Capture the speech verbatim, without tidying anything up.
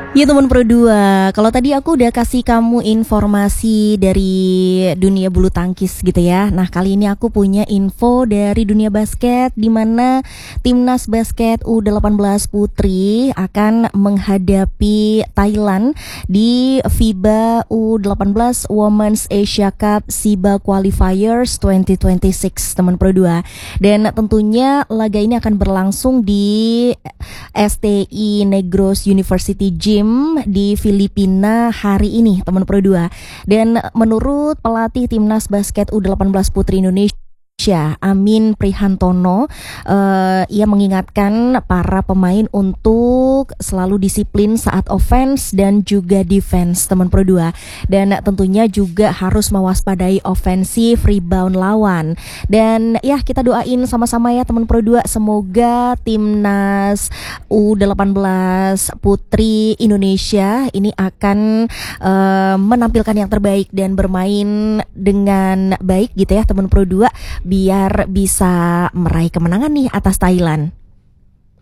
Ya teman Pro dua, kalau tadi aku udah kasih kamu informasi dari dunia bulu tangkis gitu ya. Nah kali ini aku punya info dari dunia basket, di mana timnas basket U delapan belas putri akan menghadapi Thailand di FIBA U delapan belas Women's Asia Cup SIBA Qualifiers dua ribu dua puluh enam teman Pro dua. Dan tentunya laga ini akan berlangsung di S T I Negros University Gym di Filipina hari ini teman Pro dua. Dan menurut pelatih timnas basket U delapan belas putri Indonesia Amin Prihantono, uh, ia mengingatkan para pemain untuk selalu disiplin saat offense dan juga defense teman Pro dua. Dan tentunya juga harus mewaspadai offensive rebound lawan. Dan ya kita doain sama-sama ya teman Pro dua, semoga timnas U delapan belas putri Indonesia ini akan uh, menampilkan yang terbaik dan bermain dengan baik gitu ya teman Pro dua, biar bisa meraih kemenangan nih atas Thailand.